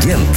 сегмент.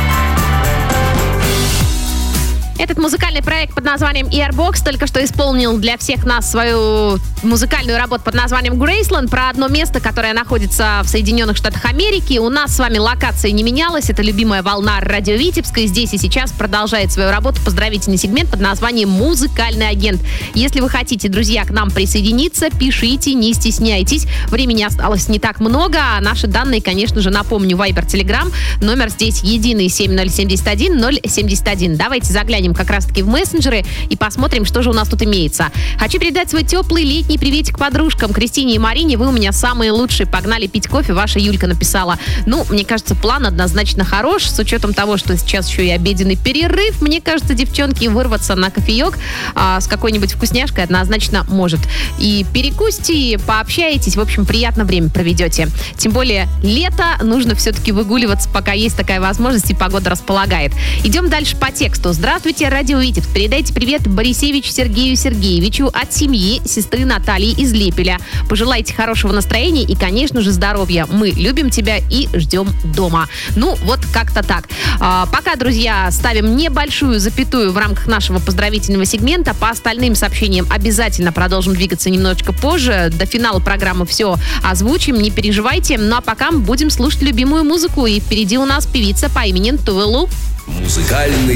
Этот музыкальный проект под названием Airbox только что исполнил для всех нас свою музыкальную работу под названием Graceland про одно место, которое находится в Соединенных Штатах Америки. У нас с вами локация не менялась. Это любимая волна радио Витебска. И здесь и сейчас продолжает свою работу поздравительный сегмент под названием «Музыкальный агент». Если вы хотите, друзья, к нам присоединиться, пишите, не стесняйтесь. Времени осталось не так много, а наши данные, конечно же, напомню, Viber, Telegram. Номер здесь единый 7071 071. Давайте заглянем как раз-таки в мессенджеры и посмотрим, что же у нас тут имеется. Хочу передать свой теплый летний приветик подружкам Кристине и Марине. Вы у меня самые лучшие. Погнали пить кофе. Ваша Юлька написала. Ну, мне кажется, план однозначно хорош. С учетом того, что сейчас еще и обеденный перерыв, мне кажется, девчонки, вырваться на кофеек с какой-нибудь вкусняшкой однозначно может. И перекусьте, пообщаетесь. В общем, приятно время проведете. Тем более, лето. Нужно все-таки выгуливаться, пока есть такая возможность и погода располагает. Идем дальше по тексту. Здравствуйте, радио Витебск. Передайте привет Борисевичу Сергею Сергеевичу от семьи сестры Натальи из Лепеля. Пожелайте хорошего настроения и, конечно же, здоровья. Мы любим тебя и ждем дома. Ну, вот как-то так. Пока, друзья, ставим небольшую запятую в рамках нашего поздравительного сегмента. По остальным сообщениям обязательно продолжим двигаться немножечко позже. До финала программы все озвучим, не переживайте. Ну, а пока будем слушать любимую музыку. И впереди у нас певица по имени Тувелу. Музыкальный